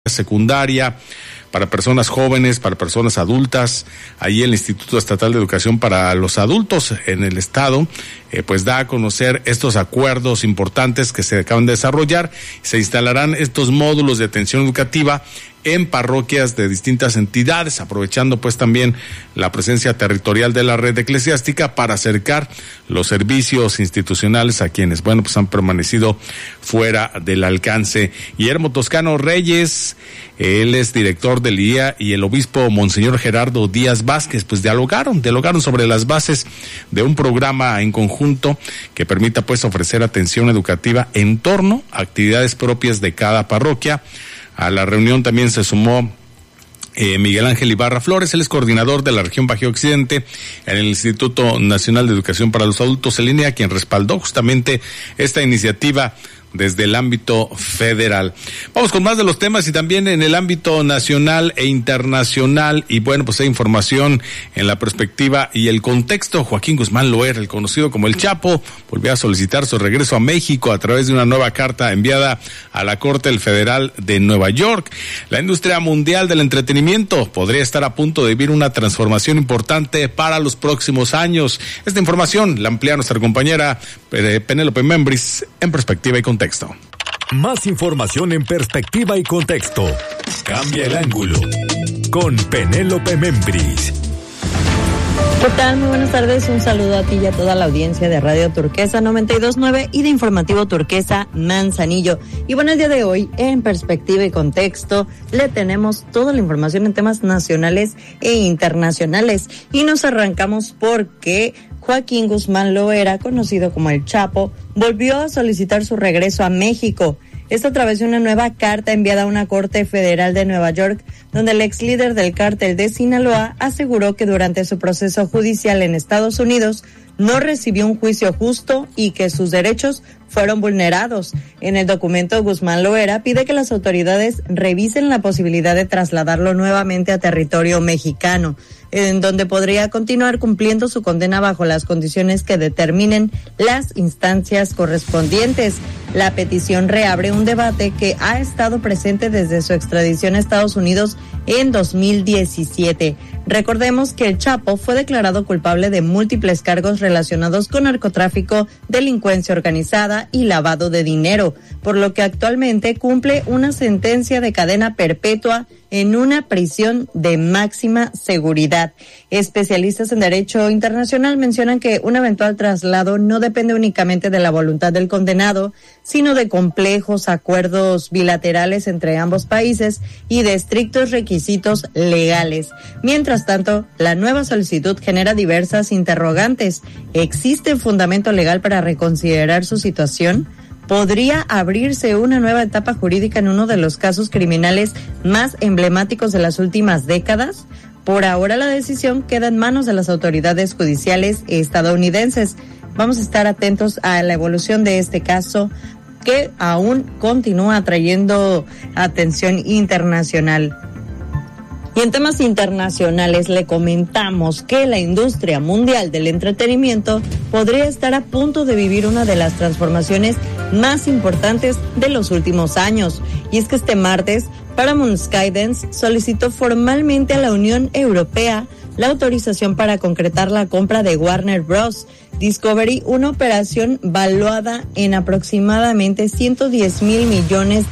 secundaria, para personas jóvenes, para personas adultas. Ahí el Instituto Estatal de Educación para los Adultos en el estado, pues da a conocer estos acuerdos importantes que se acaban de desarrollar. Se instalarán estos módulos de atención educativa en parroquias de distintas entidades, aprovechando pues también la presencia territorial de la red eclesiástica para acercar los servicios institucionales a quienes, pues han permanecido fuera del alcance. Guillermo Toscano Reyes, él es director del IA, y el obispo Monseñor Gerardo Díaz Vázquez, pues dialogaron sobre las bases de un programa en conjunto que permita pues ofrecer atención educativa en torno a actividades propias de cada parroquia. A la reunión también se sumó Miguel Ángel Ibarra Flores, él es coordinador de la región Bajío Occidente en el Instituto Nacional de Educación para los Adultos en Línea, quien respaldó justamente esta iniciativa desde el ámbito federal. Vamos con más de los temas y también en el ámbito nacional e internacional, y pues hay información en la perspectiva y el contexto. Joaquín Guzmán Loera, el conocido como El Chapo, volvió a solicitar su regreso a México a través de una nueva carta enviada a la Corte Federal de Nueva York. La industria mundial del entretenimiento podría estar a punto de vivir una transformación importante para los próximos años. Esta información la amplía nuestra compañera Penélope Membris en Perspectiva y Contexto. Más información en Perspectiva y Contexto. Cambia el ángulo con Penélope Membris. ¿Qué tal? Muy buenas tardes. Un saludo a ti y a toda la audiencia de Radio Turquesa 92.9 y de Informativo Turquesa Manzanillo. Y el día de hoy en Perspectiva y Contexto le tenemos toda la información en temas nacionales e internacionales. Y nos arrancamos porque Joaquín Guzmán Loera, conocido como El Chapo, volvió a solicitar su regreso a México. Esto a través de una nueva carta enviada a una Corte Federal de Nueva York, donde el ex líder del cártel de Sinaloa aseguró que durante su proceso judicial en Estados Unidos no recibió un juicio justo y que sus derechos fueron vulnerados. En el documento, Guzmán Loera pide que las autoridades revisen la posibilidad de trasladarlo nuevamente a territorio mexicano, en donde podría continuar cumpliendo su condena bajo las condiciones que determinen las instancias correspondientes. La petición reabre un debate que ha estado presente desde su extradición a Estados Unidos en 2017. Recordemos que El Chapo fue declarado culpable de múltiples cargos relacionados con narcotráfico, delincuencia organizada y lavado de dinero, por lo que actualmente cumple una sentencia de cadena perpetua en una prisión de máxima seguridad. Especialistas en derecho internacional mencionan que un eventual traslado no depende únicamente de la voluntad del condenado, sino de complejos acuerdos bilaterales entre ambos países y de estrictos requisitos legales. Mientras tanto, la nueva solicitud genera diversas interrogantes. ¿Existe fundamento legal para reconsiderar su situación? ¿Podría abrirse una nueva etapa jurídica en uno de los casos criminales más emblemáticos de las últimas décadas? Por ahora la decisión queda en manos de las autoridades judiciales estadounidenses. Vamos a estar atentos a la evolución de este caso, que aún continúa atrayendo atención internacional. Y en temas internacionales le comentamos que la industria mundial del entretenimiento podría estar a punto de vivir una de las transformaciones más importantes de los últimos años. Y es que este martes Paramount Skydance solicitó formalmente a la Unión Europea la autorización para concretar la compra de Warner Bros. Discovery, una operación valuada en aproximadamente $110 mil millones.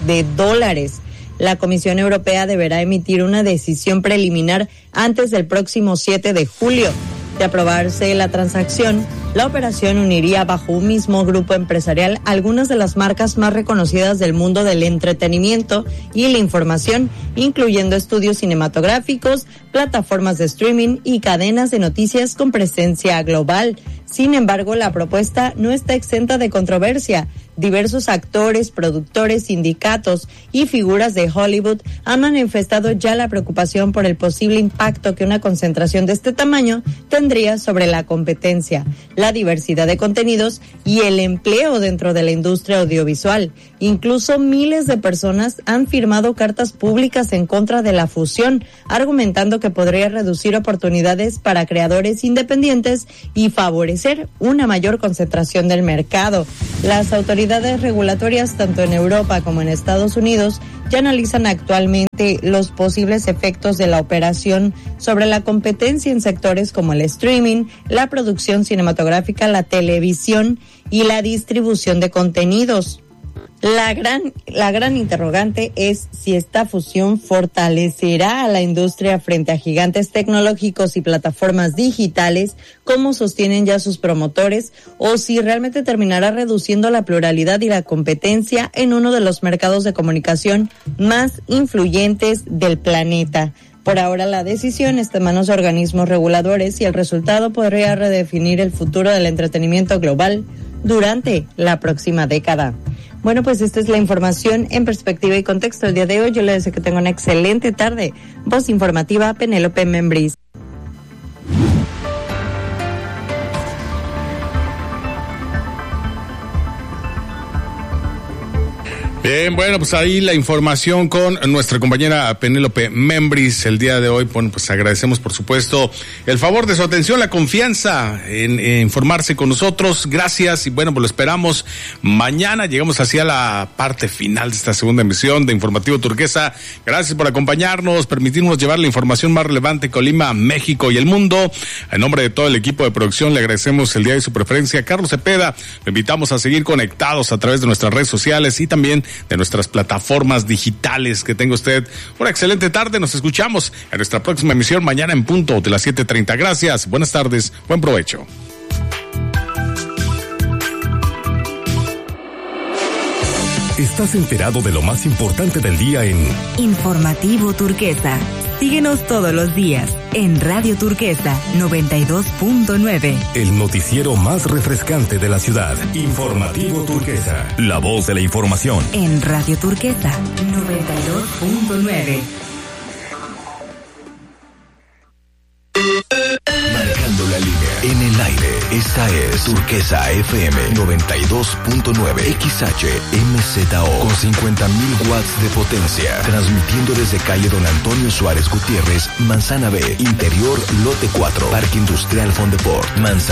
La Comisión Europea deberá emitir una decisión preliminar antes del próximo 7 de julio. De aprobarse la transacción, la operación uniría bajo un mismo grupo empresarial algunas de las marcas más reconocidas del mundo del entretenimiento y la información, incluyendo estudios cinematográficos, plataformas de streaming y cadenas de noticias con presencia global. Sin embargo, la propuesta no está exenta de controversia. Diversos actores, productores, sindicatos y figuras de Hollywood han manifestado ya la preocupación por el posible impacto que una concentración de este tamaño tendría sobre la competencia. la diversidad de contenidos y el empleo dentro de la industria audiovisual. Incluso miles de personas han firmado cartas públicas en contra de la fusión, argumentando que podría reducir oportunidades para creadores independientes y favorecer una mayor concentración del mercado. Las autoridades regulatorias, tanto en Europa como en Estados Unidos, ya analizan actualmente los posibles efectos de la operación sobre la competencia en sectores como el streaming, la producción cinematográfica, la televisión y la distribución de contenidos. La gran interrogante es si esta fusión fortalecerá a la industria frente a gigantes tecnológicos y plataformas digitales, como sostienen ya sus promotores, o si realmente terminará reduciendo la pluralidad y la competencia en uno de los mercados de comunicación más influyentes del planeta. Por ahora la decisión está en manos de organismos reguladores y el resultado podría redefinir el futuro del entretenimiento global durante la próxima década. Bueno, pues esta es la información en perspectiva y contexto el día de hoy. Yo le deseo que tenga una excelente tarde. Voz informativa, Penélope Membris. Bien, bueno, pues ahí la información con nuestra compañera Penélope Membris el día de hoy. Bueno, pues agradecemos por supuesto el favor de su atención, la confianza en informarse con nosotros. Gracias y bueno, pues lo esperamos mañana. Llegamos hacia la parte final de esta segunda emisión de Informativo Turquesa. Gracias por acompañarnos, permitirnos llevar la información más relevante de Colima, México y el mundo. En nombre de todo el equipo de producción le agradecemos el día de su preferencia. Carlos Cepeda, lo invitamos a seguir conectados a través de nuestras redes sociales y también de nuestras plataformas digitales. Que tenga usted una excelente tarde. Nos escuchamos en nuestra próxima emisión mañana en punto de las 7:30. Gracias, buenas tardes, buen provecho. Estás enterado de lo más importante del día en Informativo Turquesa. Síguenos todos los días en Radio Turquesa 92.9. el noticiero más refrescante de la ciudad. Informativo Turquesa, la voz de la información. En Radio Turquesa 92.9. Marcando la línea. En el aire, esta es Turquesa FM 92.9 XHMZO con 50.000 watts de potencia. Transmitiendo desde calle Don Antonio Suárez Gutiérrez, Manzana B, Interior, Lote 4, Parque Industrial Fondeport, Manzana.